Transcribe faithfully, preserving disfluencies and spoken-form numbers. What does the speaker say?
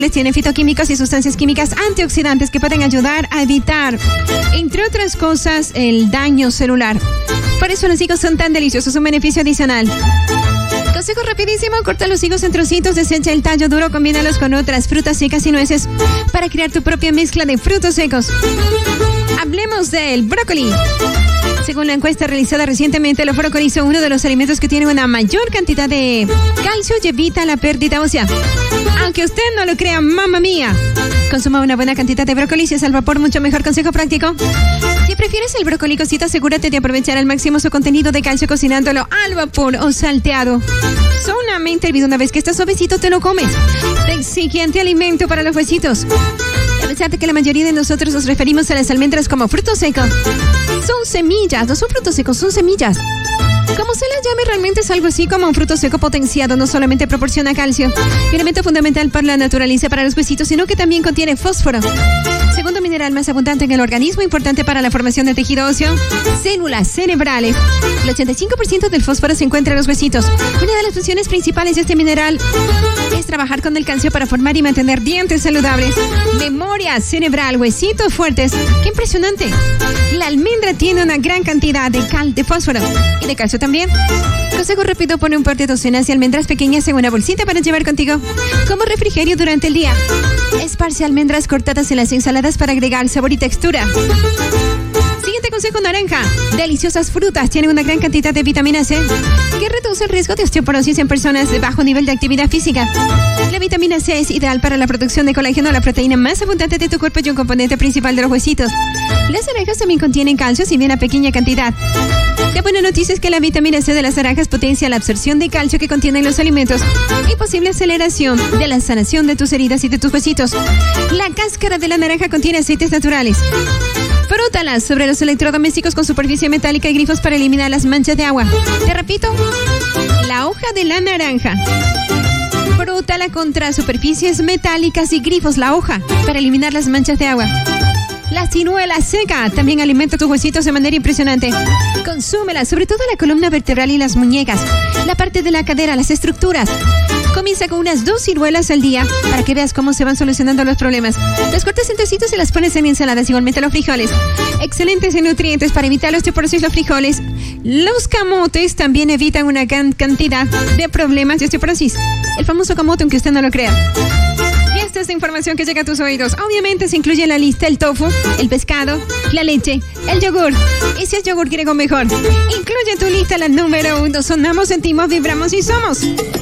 Tiene fitoquímicos y sustancias químicas antioxidantes que pueden ayudar a evitar, entre otras cosas, el daño celular. Por eso los higos son tan deliciosos, un beneficio adicional. Consejo rapidísimo: corta los higos en trocitos, desecha el tallo duro, combínalos con otras frutas secas y nueces para crear tu propia mezcla de frutos secos. Hablemos del brócoli. Según la encuesta realizada recientemente, los brócolis son uno de los alimentos que tienen una mayor cantidad de calcio y evita la pérdida ósea. Aunque usted no lo crea, mamma mía, consuma una buena cantidad de brócoli y es al vapor mucho mejor. Consejo práctico: si prefieres el brócoli cosita, asegúrate de aprovechar al máximo su contenido de calcio cocinándolo al vapor o salteado. Solamente hervido, una vez que está suavecito te lo comes. El siguiente alimento para los huesitos. A pesar de que la mayoría de nosotros nos referimos a las almendras como frutos secos, son semillas, no son frutos secos, son semillas. Como se las llame, realmente es algo así como un fruto seco potenciado. No solamente proporciona calcio, un elemento fundamental para la naturaleza para los huesitos, sino que también contiene fósforo, segundo mineral más abundante en el organismo, importante para la formación de tejido óseo, células cerebrales. El ochenta y cinco por ciento del fósforo se encuentra en los huesitos. Una de las funciones principales de este mineral es trabajar con el calcio para formar y mantener dientes saludables, memoria cerebral, huesitos fuertes. ¡Qué impresionante! La almendra tiene una gran cantidad de cal, de fósforo y de calcio también. Consejo rápido: pone un par de docenas de almendras pequeñas en una bolsita para llevar contigo como refrigerio durante el día. Esparce almendras cortadas en las ensaladas para agregar sabor y textura. Siguiente consejo: naranja. Deliciosas frutas tienen una gran cantidad de vitamina C que reduce el riesgo de osteoporosis en personas de bajo nivel de actividad física. La vitamina C es ideal para la producción de colágeno, la proteína más abundante de tu cuerpo y un componente principal de los huesitos. Las naranjas también contienen calcio, si bien a pequeña cantidad. La buena noticia es que la vitamina C de las naranjas potencia la absorción de calcio que contienen los alimentos y posible aceleración de la sanación de tus heridas y de tus huesitos. La cáscara de la naranja contiene aceites naturales. Frótalas sobre los electrodomésticos con superficie metálica y grifos para eliminar las manchas de agua. Te repito, la hoja de la naranja. Frótala contra superficies metálicas y grifos, la hoja, para eliminar las manchas de agua. La ciruela seca también alimenta tus huesitos de manera impresionante. Consúmela, sobre todo la columna vertebral y las muñecas, la parte de la cadera, las estructuras. Comienza con unas dos ciruelas al día para que veas cómo se van solucionando los problemas. Las cortas en trocitos y las pones en ensaladas, igualmente los frijoles. Excelentes en nutrientes para evitar la osteoporosis, los frijoles. Los camotes también evitan una gran cantidad de problemas de osteoporosis. El famoso camote, aunque usted no lo crea. Esta es la información que llega a tus oídos. Obviamente se incluye en la lista el tofu, el pescado, la leche, el yogur. Y si es yogur griego, mejor. Incluye en tu lista la número uno. Sonamos, sentimos, vibramos y somos